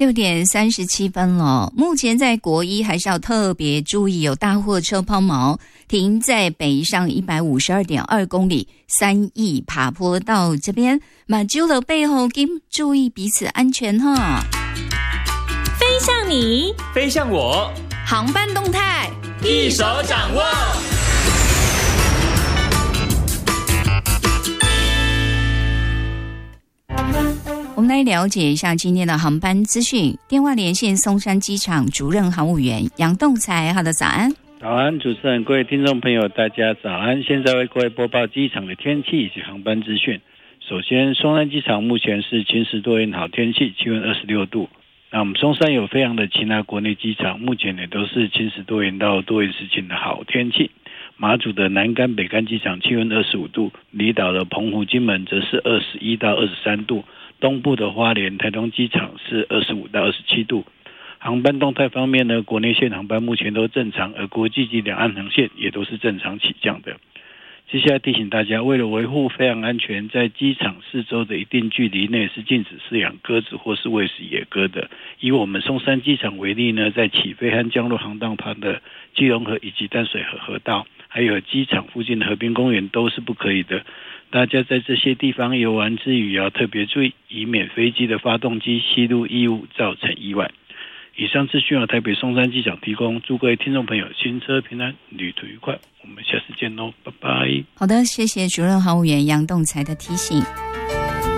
6:37了，目前在国一还是要特别注意，有大货车抛锚停在北上152.2公里3义爬坡道这边，马揪了背后跟注意彼此安全哈。 飞向你， 飞向我， 航班动态一手掌握。 我们来了解一下今天的航班资讯。电话连线松山机场主任航务员杨栋才，好的，早安。 早安，主持人，各位听众朋友，大家早安。现在为各位播报机场的天气以及航班资讯。首先，松山机场目前是晴时多云好天气，气温26度。那我们松山有非常的其他国内机场，目前也都是晴时多云到多云时晴的好天气。马祖的南竿、北竿机场气温25度，离岛的澎湖、金门则是21到23度。东部的花莲、台东机场是25到27度。航班动态方面呢，国内线航班目前都正常，而国际及两岸航线也都是正常起降的。接下来提醒大家，为了维护飞航安全，在机场四周的一定距离内是禁止饲养鸽子或是喂食野鸽的。以我们松山机场为例呢，在起飞和降落航道旁的基隆河以及淡水河河道，还有机场附近的河滨公园都是不可以的。大家在这些地方游玩之余要特别注意，以免飞机的发动机吸入异物造成意外。以上资讯由台北松山机场提供，祝各位听众朋友行车平安，旅途愉快。我们下次见喽，拜拜。 好的，谢谢主任航务员杨栋才的提醒。